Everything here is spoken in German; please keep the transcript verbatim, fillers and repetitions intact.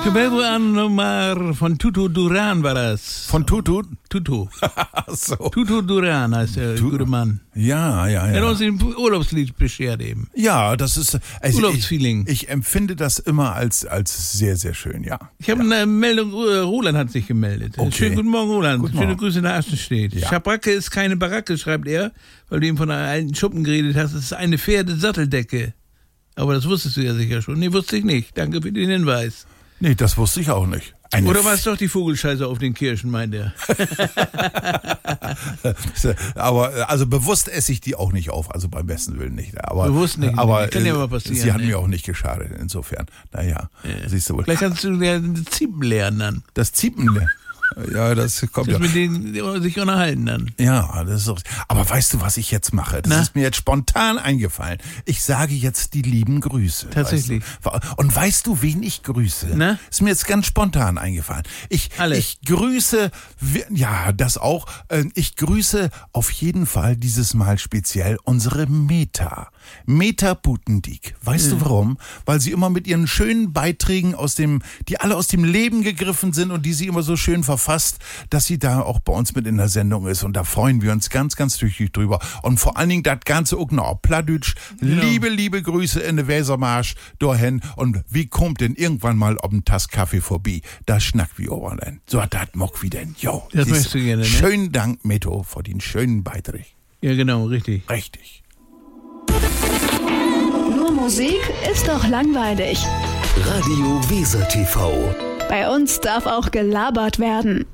Que vuelvo a nomar von Tutu Duran war das. Von Tutu? Tutu. so. Tutu Duran heißt der Tu- gute Mann. Ja, ja, Er hat ja. uns ein Urlaubslied beschert eben. Ja, das ist. Also Urlaubsfeeling. Ich, ich empfinde das immer als, als sehr, sehr schön, ja. Ich habe eine Meldung, äh, Roland hat sich gemeldet. Okay. Schönen guten Morgen, Roland. Guten Schöne Morgen. Grüße nach Aschenstedt. Ja. Schabracke ist keine Baracke, schreibt er, weil du eben von einer alten Schuppen geredet hast. Es ist eine Pferdesatteldecke. Aber das wusstest du ja sicher schon. Nee, wusste ich nicht. Danke für den Hinweis. Nee, das wusste ich auch nicht. Eine Oder war es doch die Vogelscheiße auf den Kirschen, meint er? Aber also bewusst esse ich die auch nicht auf, also beim besten Willen nicht. Aber, Bewusst nicht, aber kann ja äh, mal passieren, Sie hatten ne? mir auch nicht geschadet, insofern. Naja, ja. Siehst du wohl. Vielleicht kannst du ja Ziepen lernen dann. Das Ziepen, ja, das kommt Das ja. mit denen sich unterhalten dann. Ja, das ist auch. Aber weißt du, was ich jetzt mache? Das Na? ist mir jetzt spontan eingefallen. Ich sage jetzt die lieben Grüße. Tatsächlich. Weißt du? Und weißt du, wen ich grüße? Na? Ist mir jetzt ganz spontan eingefallen. Ich, Alle. ich grüße, ja, das auch. äh, Ich grüße auf jeden Fall dieses Mal speziell unsere Meta. Meta Butendiek. Weißt du warum? Weil sie immer mit ihren schönen Beiträgen aus dem, die alle aus dem Leben gegriffen sind und die sie immer so schön verfasst, dass sie da auch bei uns mit in der Sendung ist. Und da freuen wir uns ganz, ganz tüchtig drüber. Und vor allen Dingen das Ganze auch noch Plattdeutsch. Genau. Liebe, liebe Grüße in der Wesermarsch dahin. Und wie kommt denn irgendwann mal ob ein Tass Kaffee vorbei? Da schnackt wie Oberland. So, das mock wie denn. Jo. Das siehst möchtest du gerne, ne? Schönen Dank, Meto, für den schönen Beitrag. Ja, genau, richtig. Richtig. Nur Musik ist doch langweilig. Radio Weser T V. Bei uns darf auch gelabert werden.